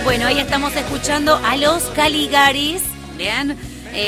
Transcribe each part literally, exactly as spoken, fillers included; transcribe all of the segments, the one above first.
Bueno, ahí estamos escuchando a los Caligaris, vean,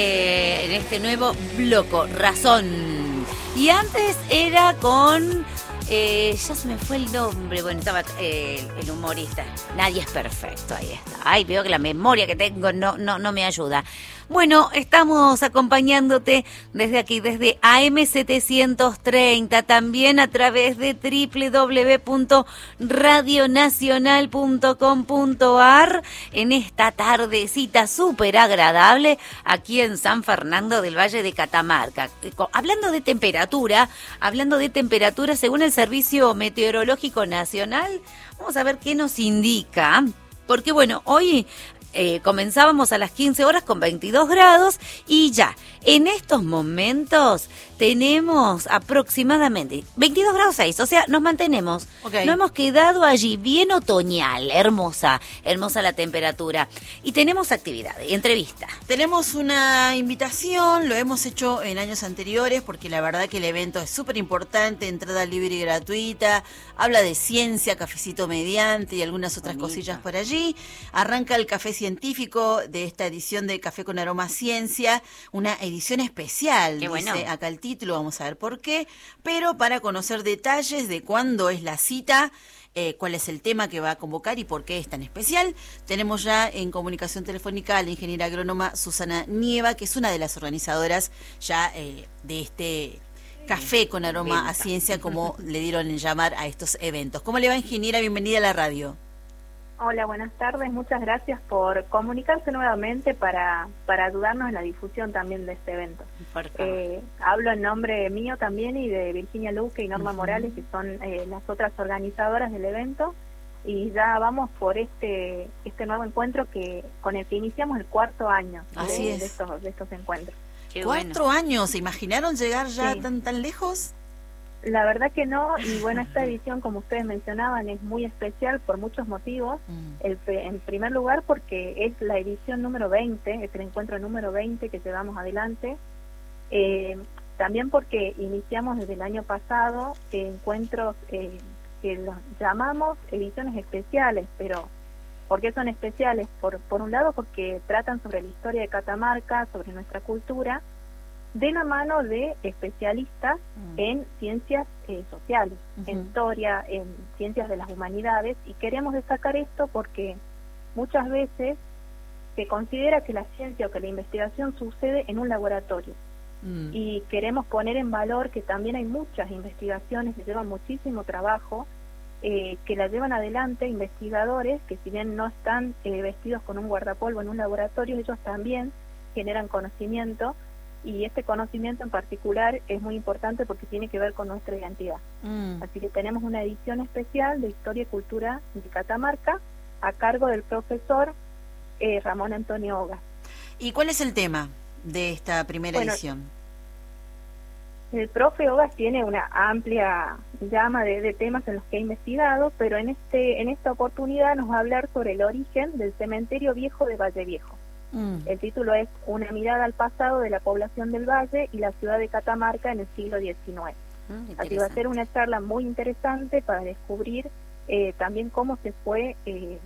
eh, en este nuevo bloco, Razón. Y antes era con, eh, ya se me fue el nombre, bueno, estaba eh, el humorista. Nadie es perfecto, ahí está. Ay, veo que la memoria que tengo no, no, no me ayuda. Bueno, estamos acompañándote desde aquí, desde A M setecientos treinta, también a través de doble u doble u doble u punto radio nacional punto com punto a r en esta tardecita súper agradable aquí en San Fernando del Valle de Catamarca. Hablando de temperatura, hablando de temperatura, según el Servicio Meteorológico Nacional, vamos a ver qué nos indica, porque bueno, hoy... Eh, comenzábamos a las quince horas con veintidós grados y ya, en estos momentos tenemos aproximadamente veintidós grados seis, o sea, nos mantenemos, okay. Nos hemos quedado allí bien otoñal, hermosa, hermosa la temperatura. Y tenemos actividades, entrevistas. Tenemos una invitación, lo hemos hecho en años anteriores porque la verdad que el evento es súper importante, entrada libre y gratuita, habla de ciencia, cafecito mediante y algunas otras Bonita. cosillas por allí. Arranca el café científico de esta edición de Café con Aroma a Ciencia, una edición especial, Qué dice bueno. acá el título, vamos a ver por qué, pero para conocer detalles de cuándo es la cita, eh, cuál es el tema que va a convocar y por qué es tan especial, tenemos ya en comunicación telefónica a la ingeniera agrónoma Susana Nieva, que es una de las organizadoras ya eh, de este Café con Aroma Venta. a Ciencia, como le dieron en llamar a estos eventos. ¿Cómo le va, ingeniera? Bienvenida a la radio. Hola, buenas tardes. Muchas gracias por comunicarse nuevamente para, para ayudarnos en la difusión también de este evento. Eh, hablo en nombre mío también y de Virginia Luque y Norma uh-huh. Morales, que son eh, las otras organizadoras del evento, y ya vamos por este este nuevo encuentro que con el que iniciamos el cuarto año Así de, es. de, estos, de estos encuentros. Qué Cuatro bueno. años, ¿se imaginaron llegar ya sí. tan tan lejos? La verdad que no, y bueno, esta edición, como ustedes mencionaban, es muy especial por muchos motivos. Mm. El, en primer lugar, porque es la edición número veinte, es el encuentro número veinte que llevamos adelante. Eh, también porque iniciamos desde el año pasado eh, encuentros eh, que los llamamos ediciones especiales, pero ¿por qué son especiales? Por, por un lado, porque tratan sobre la historia de Catamarca, sobre nuestra cultura, de la mano de especialistas mm. en ciencias eh, sociales, uh-huh. en historia, en ciencias de las humanidades, y queremos destacar esto porque muchas veces se considera que la ciencia o que la investigación sucede en un laboratorio, mm. y queremos poner en valor que también hay muchas investigaciones que llevan muchísimo trabajo, eh, que la llevan adelante investigadores que, si bien no están eh, vestidos con un guardapolvo en un laboratorio, ellos también generan conocimiento. Y este conocimiento en particular es muy importante porque tiene que ver con nuestra identidad. Mm. Así que tenemos una edición especial de Historia y Cultura de Catamarca a cargo del profesor eh, Ramón Antonio Ogas. ¿Y cuál es el tema de esta primera bueno, edición? El profe Ogas tiene una amplia gama de, de temas en los que ha investigado, pero en este en esta oportunidad nos va a hablar sobre el origen del cementerio viejo de Valle Viejo. Mm. El título es Una mirada al pasado de la población del Valle y la ciudad de Catamarca en el siglo diecinueve. Mm, Así va a ser una charla muy interesante para descubrir eh, también cómo se fue eh,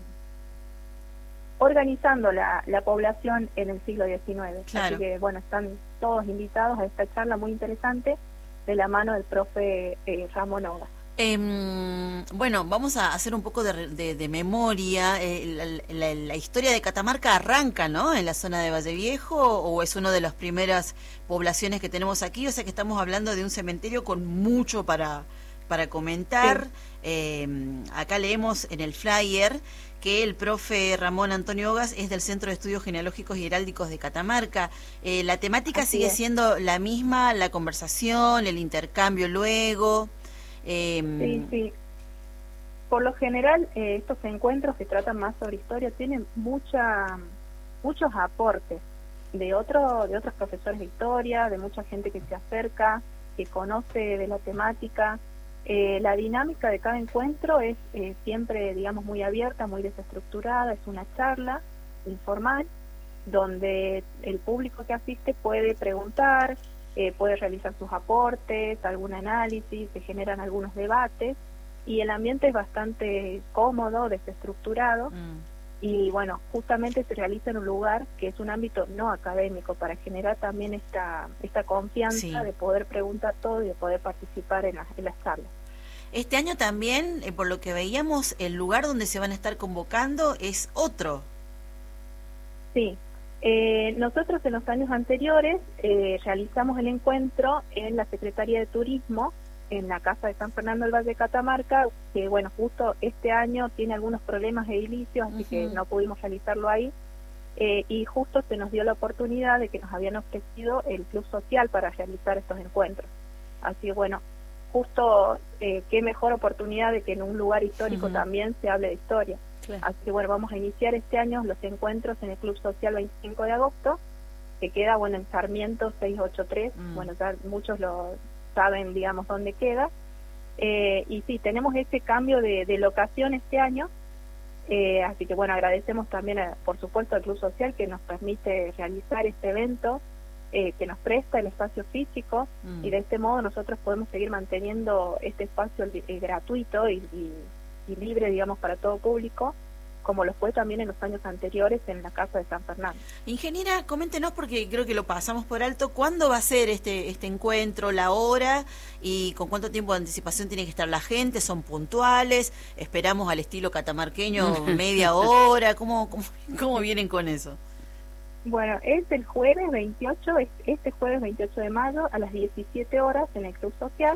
organizando la, la población en el siglo diecinueve. Claro. Así que bueno, están todos invitados a esta charla muy interesante de la mano del profe eh, Ramón Ogas. Eh, bueno, vamos a hacer un poco de, de, de memoria. Eh, la, la, la historia de Catamarca arranca, ¿no?, en la zona de Valle Viejo, o es una de las primeras poblaciones que tenemos aquí. O sea que estamos hablando de un cementerio con mucho para, para comentar. Sí. Eh, acá leemos en el flyer que el profe Ramón Antonio Ogas es del Centro de Estudios Genealógicos y Heráldicos de Catamarca. Eh, ¿La temática Así sigue es. siendo la misma, la conversación, el intercambio luego? Eh, sí, sí. Por lo general, eh, estos encuentros que tratan más sobre historia tienen mucha, muchos aportes de otro, de otros profesores de historia, de mucha gente que se acerca, que conoce de la temática. Eh, la dinámica de cada encuentro es eh, siempre, digamos, muy abierta, muy desestructurada. Es una charla informal donde el público que asiste puede preguntar, Eh, puede realizar sus aportes, algún análisis, se generan algunos debates y el ambiente es bastante cómodo, desestructurado. Mm. y bueno, justamente se realiza en un lugar que es un ámbito no académico para generar también esta esta confianza Sí. de poder preguntar todo y de poder participar en las, en las charlas. Este año también, eh, por lo que veíamos, el lugar donde se van a estar convocando es otro. Sí, eh, nosotros en los años anteriores eh, realizamos el encuentro en la Secretaría de Turismo, en la Casa de San Fernando del Valle de Catamarca, que bueno, justo este año tiene algunos problemas edilicios, así uh-huh. que no pudimos realizarlo ahí, eh, y justo se nos dio la oportunidad de que nos habían ofrecido el Club Social para realizar estos encuentros. Así que bueno, justo eh, qué mejor oportunidad de que en un lugar histórico uh-huh. también se hable de historia. Claro. Así que bueno, vamos a iniciar este año los encuentros en el Club Social veinticinco de agosto, que queda bueno en Sarmiento seiscientos ochenta y tres, uh-huh. bueno, ya muchos lo saben, digamos, dónde queda, eh, y sí, tenemos este cambio de, de locación este año, eh, así que bueno, agradecemos también, a, por supuesto, al Club Social que nos permite realizar este evento, eh, que nos presta el espacio físico, mm. y de este modo nosotros podemos seguir manteniendo este espacio eh, gratuito y, y, y libre, digamos, para todo público, como lo fue también en los años anteriores en la Casa de San Fernando. Ingeniera, coméntenos, porque creo que lo pasamos por alto, ¿cuándo va a ser este este encuentro, la hora, y con cuánto tiempo de anticipación tiene que estar la gente? ¿Son puntuales? ¿Esperamos al estilo catamarqueño media hora? ¿Cómo, cómo, cómo vienen con eso? Bueno, es el jueves veintiocho, este jueves veintiocho de mayo a las diecisiete horas en el Club Social.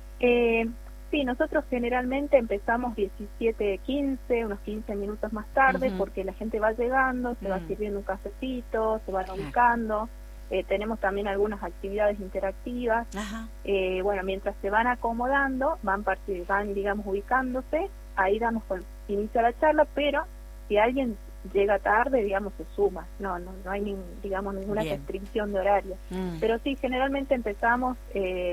Eh, Sí, nosotros generalmente empezamos diecisiete quince, unos quince minutos más tarde, uh-huh. porque la gente va llegando, se uh-huh. va sirviendo un cafecito, se van ubicando, eh, tenemos también algunas actividades interactivas, uh-huh. eh, bueno, mientras se van acomodando, van, van digamos, ubicándose, ahí damos con inicio a la charla, pero si alguien llega tarde, digamos, se suma, no no no hay, ni, digamos, ninguna Bien. restricción de horario, uh-huh. pero sí, generalmente empezamos Eh,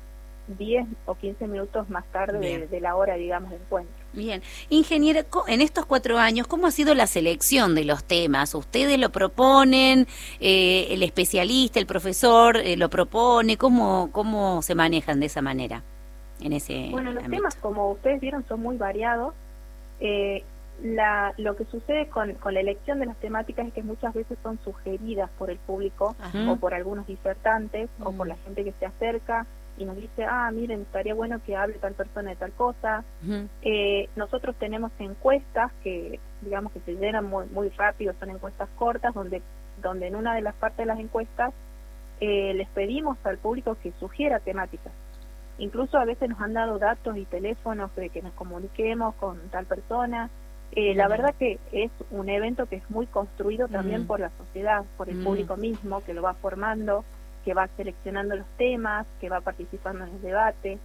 diez o quince minutos más tarde de, de la hora, digamos, de encuentro. Bien. Ingeniera, en estos cuatro años, ¿cómo ha sido la selección de los temas? ¿Ustedes lo proponen? Eh, ¿El especialista, el profesor eh, lo propone? ¿Cómo, ¿Cómo se manejan de esa manera? En ese bueno, los ámbito? temas, como ustedes vieron, son muy variados. Eh, la, lo que sucede con, con la elección de las temáticas es que muchas veces son sugeridas por el público, Ajá. o por algunos disertantes, mm. o por la gente que se acerca y nos dice, ah, miren, estaría bueno que hable tal persona de tal cosa. Uh-huh. Eh, nosotros tenemos encuestas que, digamos, que se llenan muy, muy rápido, son encuestas cortas, donde donde en una de las partes de las encuestas eh, les pedimos al público que sugiera temáticas. Incluso a veces nos han dado datos y teléfonos de que nos comuniquemos con tal persona. Eh, uh-huh. La verdad que es un evento que es muy construido también uh-huh. por la sociedad, por el uh-huh. público mismo, que lo va formando, que va seleccionando los temas, que va participando en el debate.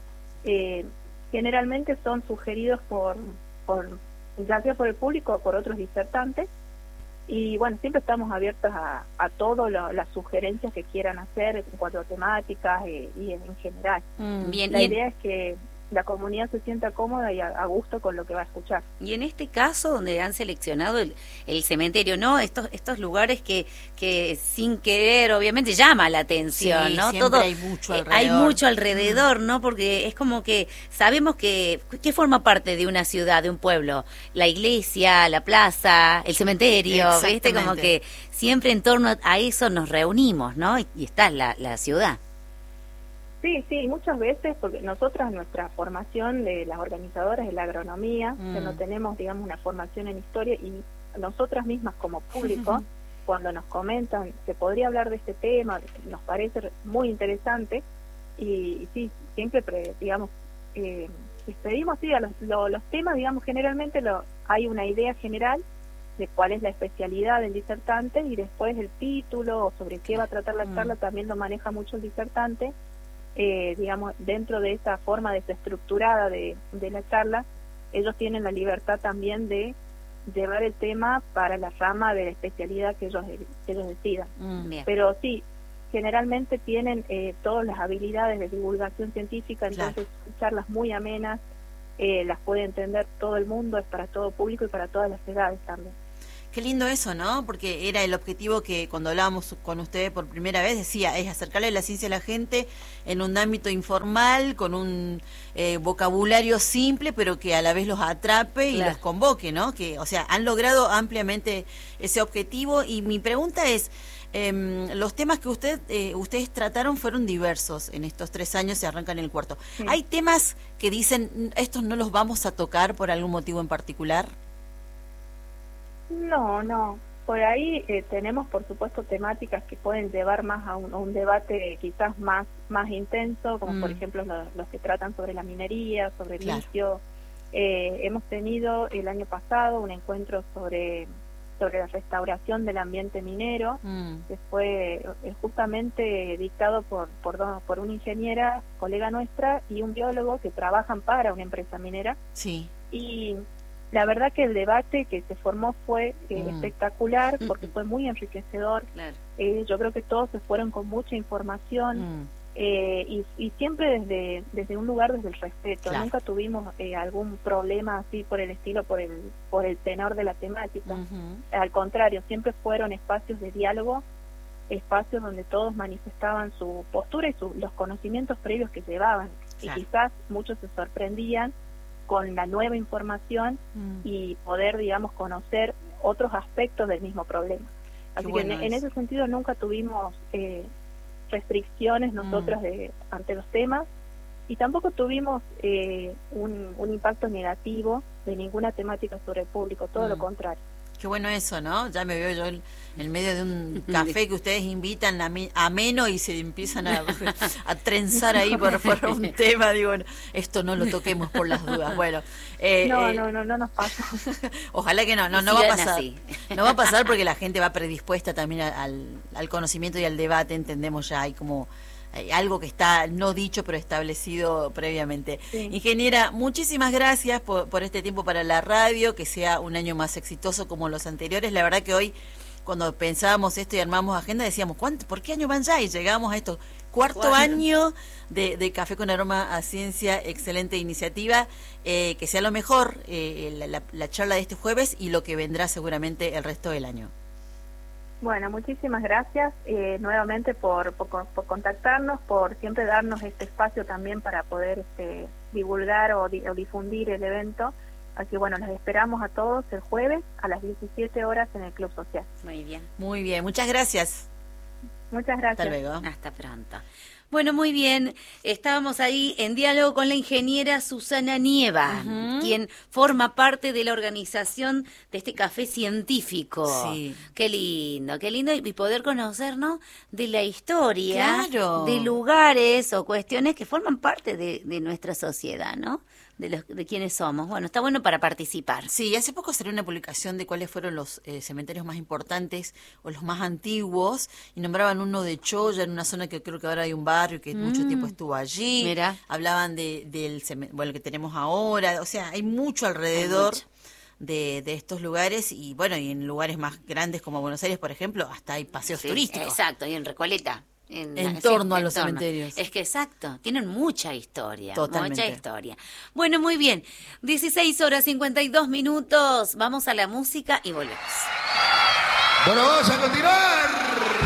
Eh, generalmente son sugeridos por, por, ya sea por el público o por otros disertantes, y bueno, siempre estamos abiertos a, a todas las sugerencias que quieran hacer en cuanto a temáticas eh, y en, en general. Mm, bien, la bien. idea es que la comunidad se sienta cómoda y a, a gusto con lo que va a escuchar. Y en este caso, donde han seleccionado el, el cementerio, ¿no? Estos estos lugares que que sin querer, obviamente, llama la atención, sí, ¿no? Siempre Todo hay mucho alrededor. Hay mucho alrededor, ¿no? Porque es como que sabemos que, que forma parte de una ciudad, de un pueblo. La iglesia, la plaza, el cementerio, ¿viste? Como que siempre en torno a eso nos reunimos, ¿no? Y, y está la, la ciudad. Sí, sí, muchas veces, porque nosotros nuestra formación de las organizadoras es la agronomía, mm. que no tenemos, digamos, una formación en historia, y nosotras mismas como público, uh-huh. cuando nos comentan, se podría hablar de este tema, nos parece muy interesante, y, y sí, siempre, pre, digamos, eh, pedimos, sí, a los, lo, los temas, digamos, generalmente lo, hay una idea general de cuál es la especialidad del disertante, y después el título, o sobre qué va a tratar la charla, mm. también lo maneja mucho el disertante. Eh, digamos, dentro de esa forma desestructurada de, de la charla, ellos tienen la libertad también de llevar el tema para la rama de la especialidad que ellos, que ellos decidan. Mm, Pero sí, generalmente tienen eh, todas las habilidades de divulgación científica, entonces claro. son charlas muy amenas, eh, las puede entender todo el mundo, es para todo público y para todas las edades también. Qué lindo eso, ¿no? Porque era el objetivo que cuando hablábamos con ustedes por primera vez decía, es acercarle la ciencia a la gente en un ámbito informal, con un eh, vocabulario simple, pero que a la vez los atrape y Claro. los convoque, ¿no? Que, o sea, han logrado ampliamente ese objetivo. Y mi pregunta es, eh, los temas que usted eh, ustedes trataron fueron diversos en estos tres años, se arrancan en el cuarto. Sí. ¿Hay temas que dicen, estos no los vamos a tocar por algún motivo en particular? No, no. Por ahí eh, tenemos, por supuesto, temáticas que pueden llevar más a un, a un debate quizás más más intenso, como Mm. por ejemplo los, los que tratan sobre la minería, sobre el Claro. litio. Eh, hemos tenido el año pasado un encuentro sobre sobre la restauración del ambiente minero, Mm. que fue eh, justamente dictado por por, dos- por una ingeniera, colega nuestra, y un biólogo que trabajan para una empresa minera. Sí. Y la verdad que el debate que se formó fue eh, Mm. espectacular, porque Mm. fue muy enriquecedor. Claro. Eh, yo creo que todos se fueron con mucha información, Mm. eh, y, y siempre desde desde un lugar, desde el respeto. Claro. Nunca tuvimos eh, algún problema así por el estilo, por el por el tenor de la temática. Ujú. Al contrario, siempre fueron espacios de diálogo, espacios donde todos manifestaban su postura y su- los conocimientos previos que llevaban. Claro. Y quizás muchos se sorprendían con la nueva información Mm. y poder, digamos, conocer otros aspectos del mismo problema. Así bueno que en, en eso. ese sentido nunca tuvimos eh, restricciones nosotros Mm. de, ante los temas, y tampoco tuvimos eh, un, un impacto negativo de ninguna temática sobre el público, todo Mm. lo contrario. Qué bueno eso, ¿no? Ya me veo yo en, en medio de un café que ustedes invitan ami- ameno y se empiezan a, a trenzar ahí por, por un tema. Digo, bueno, esto no lo toquemos por las dudas. Bueno, eh, No, eh, no, no, no nos pasa. ojalá que no, no, no va a Sigan pasar. así. No va a pasar porque la gente va predispuesta también a- al, al conocimiento y al debate, entendemos ya, hay como eh, algo que está no dicho pero establecido previamente. Sí. Ingeniera, muchísimas gracias por, por este tiempo para la radio, que sea un año más exitoso como los anteriores. La verdad que hoy, cuando pensábamos esto y armamos agenda, decíamos, ¿cuánto, ¿por qué año van ya? Y llegamos a esto, cuarto Cuarto. año de, de Café con Aroma a Ciencia, excelente iniciativa, eh, que sea lo mejor eh, la, la- la charla de este jueves y lo que vendrá seguramente el resto del año. Bueno, muchísimas gracias eh, nuevamente por, por, por contactarnos, por siempre darnos este espacio también para poder este, divulgar o, di- o difundir el evento. Así que bueno, los esperamos a todos el jueves a las diecisiete horas en el Club Social. Muy bien. Muy bien, muchas gracias. Muchas gracias. Hasta luego. Hasta pronto. Bueno, muy bien. Estábamos ahí en diálogo con la ingeniera Susana Nieva, Ujú. quien forma parte de la organización de este café científico. Sí. Qué lindo, qué lindo. Y poder conocernos de la historia, Claro. de lugares o cuestiones que forman parte de, de nuestra sociedad, ¿no? De, los, de quienes somos. Bueno, está bueno para participar. Sí, hace poco salió una publicación de cuáles fueron los eh, cementerios más importantes o los más antiguos y nombraban uno de Choya, en una zona que creo que ahora hay un barrio que mucho tiempo estuvo allí. Mira. Hablaban de, del cemen- bueno, el que tenemos ahora, o sea, hay mucho alrededor mucho. de, de estos lugares y bueno, y en lugares más grandes como Buenos Aires, por ejemplo, hasta hay paseos Sí, turísticos. Exacto, y en Recoleta. En torno a los cementerios. Es que exacto, tienen mucha historia. Totalmente. Mucha historia. Bueno, muy bien. dieciséis horas cincuenta y dos minutos. Vamos a la música y volvemos. Bueno, vamos a continuar.